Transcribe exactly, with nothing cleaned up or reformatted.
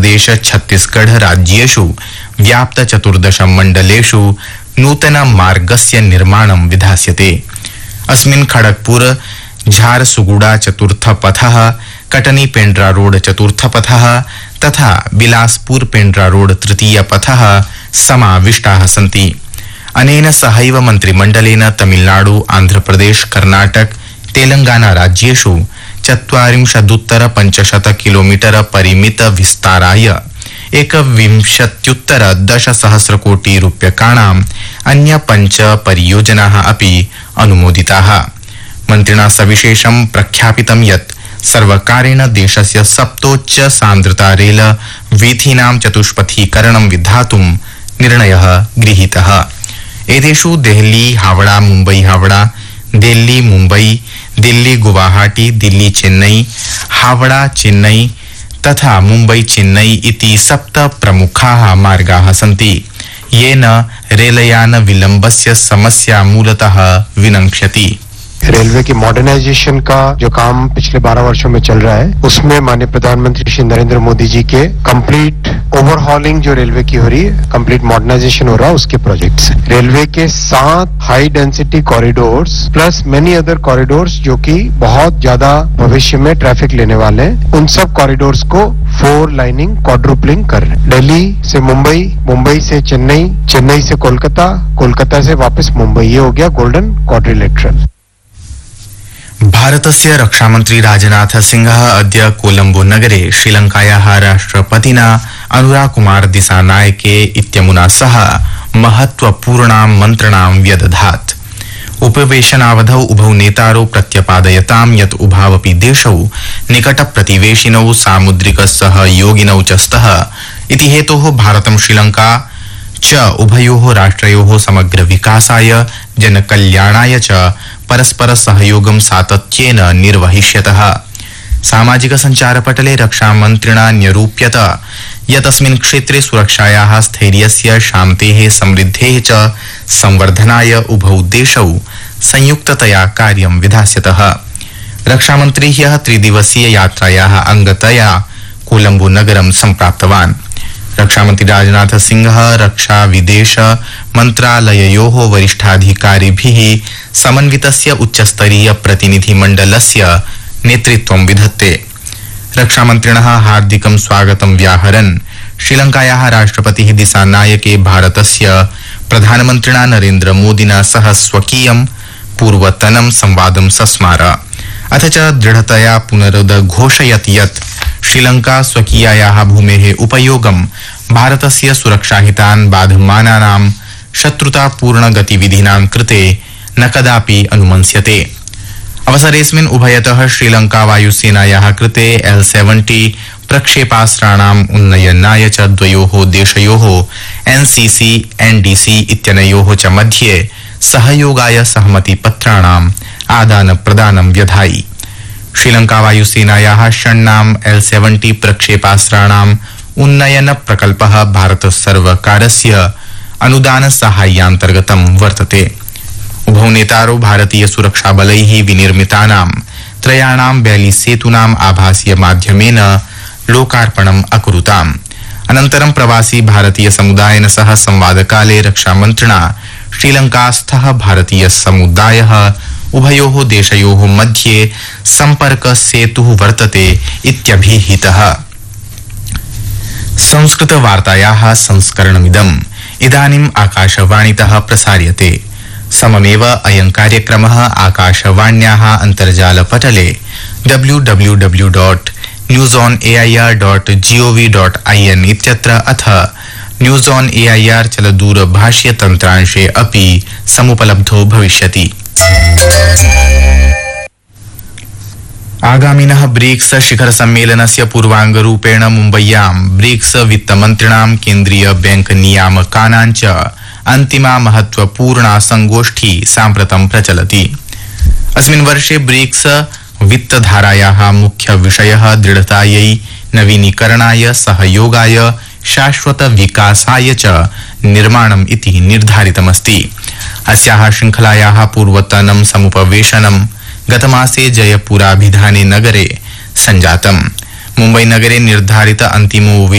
प्रदेश छत्तीसगढ़ राज्येषु व्याप्त चतुर्दश मण्डलेषु नूतन मार्गस्य निर्माणं विधास्यते। अस्मिन् खड़गपुर झारसुगुड़ा चतुर्थ पथः, कटनी पेंड्रा रोड चतुर्थ पथः तथा बिलासपुर पेंड्रा रोड तृतीय पथः समाविष्टाः सन्ति। अनेन सहैव मन्त्रिमण्डलेन तमिलनाडु, आन्ध्रप्रदेश, कर्नाटक, तेलंगाना राज्येषु चत्वारिंशदुत्तर पञ्चशत किलोमीटर परिमित विस्ताराय एकविंशत्युत्तर दशसहस्र कोटि रूप्यकाणाम् अन्य पञ्च परियोजनाः अपि अनुमोदिताः। मन्त्रिणा सविशेषं प्रख्यापितं यत् सर्वकारेण देशस्य सप्तोच्च सांद्रता रेल वीथीनां चतुष्पथीकरणं विधातुं निर्णयः गृहीतः। एतेषु देहली हावड़ा मुम्बई हावड़ा, दिल्ली मुम्बई, दिल्ली गुवाहाटी, दिल्ली चेन्नई, हावड़ा चेन्नई तथा मुम्बई चेन्नई इति सप्त प्रमुखाः मार्गाः सन्ति, येन रेलयान विलंबस्य समस्या मूलतः विनक्ष्यति। रेलवे की मॉडर्नाइजेशन का जो काम पिछले बारह वर्षों में चल रहा है, उसमें माननीय प्रधानमंत्री श्री नरेंद्र मोदी जी के कंप्लीट ओवरहॉलिंग जो रेलवे की हो रही है, कंप्लीट मॉडर्नाइजेशन हो रहा है, उसके प्रोजेक्ट्स हैं। रेलवे के सात हाई density corridors plus many other corridors जो कि बहुत ज्यादा भविष्य में ट्रैफिक लेने वाले हैं, उन सब कॉरिडोर्स को फोर लाइनिंग क्वाड्रुपलिंग कर रहे हैं। दिल्ली से मुंबई, मुंबई से चेन्नई, चेन्नई से कोलकाता, कोलकाता से वापस मुंबई, ये हो गया गोल्डन क्वाड्रिलेटरल। भारतस्य रक्षामन्त्री राजनाथ सिंहः अद्य कोलंबो नगरे श्रीलंकायाः राष्ट्रपतिना अनुरा कुमार दिसानायके इत्यमुना सह महत्वपूर्णां मन्त्रणां व्यदधात्। उपवेशनावधौ उभौ नेतारौ प्रत्यपादयतां यत् उभावपि देशौ निकटप्रतिवेशिनौ सामुद्रिक सहयोगिनौ च स्तः इति हेतोः भारतं श्रीलंका च उभयोः राष्ट्रयोः समग्र विकासाय जनकल्याणाय च परस्पर सहयोगं सातत्येन निर्वहिष्यतः। सामाजिक संचारपटले रक्षामन्त्रिणा न्यरूप्यत यत् अस्मिन् क्षेत्रे सुरक्षायाः, स्थैर्यस्य, शान्तेः, समृद्धेः च संवर्धनाय उभौ देशौ संयुक्ततया कार्यं विधास्यतः। रक्षामन्त्री ह्यः त्रिदिवसीय यात्रायाः अंगतया कोलंबो नगरं सम्प्राप्तवान्। रक्षामन्त्री राजनाथ सिंहः रक्षा विदेश मन्त्रालययोः वरिष्ठाधिकारिभिः समन्वितस्य उच्चस्तरीय प्रतिनिधिमण्डलस्य नेतृत्वं विधत्ते। रक्षामन्त्रिणः हार्दिकं स्वागतं व्याहरन् श्रीलंकायाः राष्ट्रपतिः दिसानायके भारतस्य प्रधानमन्त्रिणा नरेन्द्र मोदिना सह स्वकीयं पूर्वतनं संवादं सस्मार। अथ च दृढतया पुनरुद्घोषयत् यत् श्रीलंका स्वकीयायाः भूमेः उपयोगं भारतस्य सुरक्षाहितान् बाधमानानां शत्रुतापूर्ण गतिविधीनां कृते न कदापि अनुमन्स्यते। अवसरेऽस्मिन् उभयतः श्रीलंका वायुसेनायाः कृते एल सेवेंटी प्रक्षेपास्त्राणाम् उन्नयनाय च द्वयोः देशयोः एनसीसी एनडीसी इत्यनयोः च मध्ये सहयोगाय सहमतिपत्राणाम् आदानप्रदानं व्यधायि। श्रीलंका वायुसेनायाः षण्णाम् एल सेवेंटी प्रक्षेपास्त्राणाम् उन्नयन प्रकल्पः भारत सर्वकारस्य अनुदान साहाय्यान्तर्गतं वर्तते। उभौ नेतारौ भारतीय सुरक्षा बलैः विनिर्मितानां त्रयाणां बैली सेतूनाम् आभासीय माध्यमेन लोकार्पणम् अकुरुताम्। अनन्तरं प्रवासी भारतीय समुदायेन सह संवादकाले रक्षामन्त्रिणा श्रीलंकास्थः भारतीय समुदायः उभयोः देशयोः मध्ये सम्पर्क सेतुः वर्तते इत्यभिहितः। संस्कृत वार्तायाः संस्करणमिदम् इदानीम् आकाशवाणीतः प्रसार्यते। सममेव अयं कार्यक्रमः आकाशवाण्याः अन्तर्जालपटले W W W dot news on A I R dot gov dot I N इत्यत्र अथ news on A I R चलदूरभाष्य तन्त्रांशे अपि समुपलब्धो भविष्यति। आगामिनः ब्रिक्स शिखर सम्मेलनस्य पूर्वाङ्गरूपेण मुम्बय्यां ब्रिक्स वित्तमन्त्रिणां केन्द्रीय बैंक नियामकानां च अन्तिमा महत्वपूर्णा संगोष्ठी साम्प्रतं प्रचलति। अस्मिन् वर्षे ब्रिक्स वित्तधारायाः मुख्य विषयः दृढतायै, नवीनीकरणाय, सहयोगाय, शाश्वत विकासाय च निर्माणम् इति निर्धारितमस्ति। अस्याः श्रृंखलायाः पूर्वतनं समुपवेशनं गतमासे जयपुराभिधाने नगरे संजातम्। मुम्बई नगरे निर्धारित अन्तिमो